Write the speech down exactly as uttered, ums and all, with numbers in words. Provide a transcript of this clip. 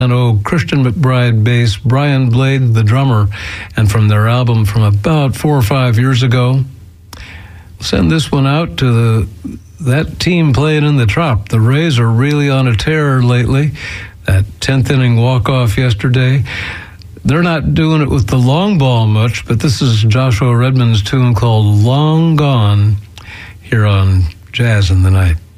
Christian McBride bass, Brian Blade the drummer, and from their album from about four or five years ago. Send this one out to the that team playing in the Trop. The Rays are really on a tear lately. That tenth inning walk-off yesterday. They're not doing it with the long ball much, but this is Joshua Redman's tune called Long Gone here on Jazz in the Night.